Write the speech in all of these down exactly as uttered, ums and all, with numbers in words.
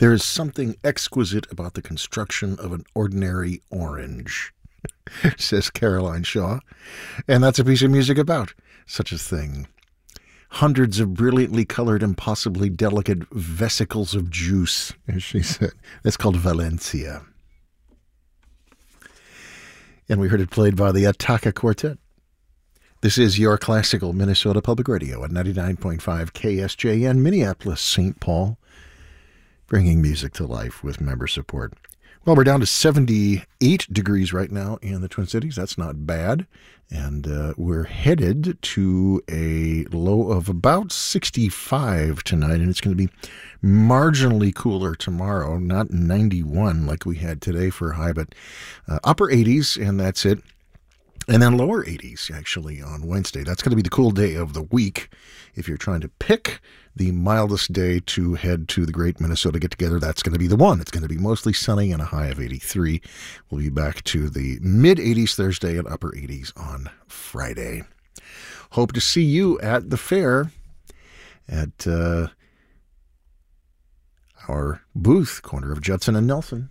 There is something exquisite about the construction of an ordinary orange, says Caroline Shaw. And that's a piece of music about such a thing. Hundreds of brilliantly colored, impossibly delicate vesicles of juice, as she said. That's called Valencia. And we heard it played by the Ataka Quartet. This is your classical Minnesota Public Radio at ninety-nine point five K S J N, Minneapolis, Saint Paul, bringing music to life with member support. Well, we're down to seventy-eight degrees right now in the Twin Cities. That's not bad. And uh, we're headed to a low of about sixty-five tonight, and it's going to be marginally cooler tomorrow, not ninety-one like we had today for a high, but uh, upper eighties, and that's it. And then lower eighties, actually, on Wednesday. That's going to be the cool day of the week. If you're trying to pick the mildest day to head to the Great Minnesota Get-Together, that's going to be the one. It's going to be mostly sunny and a high of eighty-three. We'll be back to the mid-eighties Thursday and upper eighties on Friday. Hope to see you at the fair at uh, our booth, corner of Judson and Nelson.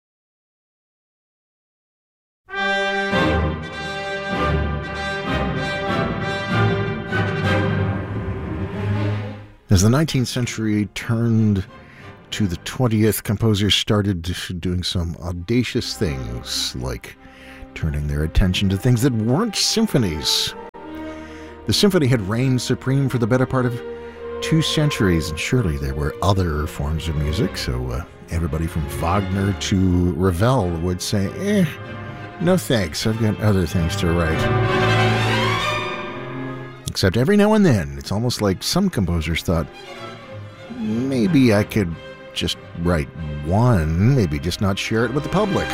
As the nineteenth century turned to the twentieth, composers started doing some audacious things, like turning their attention to things that weren't symphonies. The symphony had reigned supreme for the better part of two centuries, and surely there were other forms of music, so uh, everybody from Wagner to Ravel would say, eh, no thanks, I've got other things to write. Except every now and then, it's almost like some composers thought, maybe I could just write one, maybe just not share it with the public.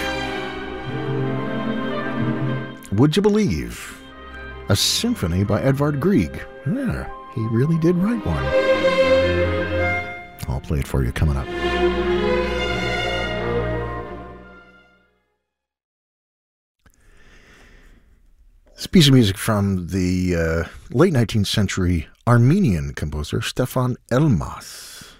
Would you believe? A symphony by Edvard Grieg. Yeah, he really did write one. I'll play it for you coming up. This piece of music from the uh, late nineteenth century Armenian composer Stefan Elmas.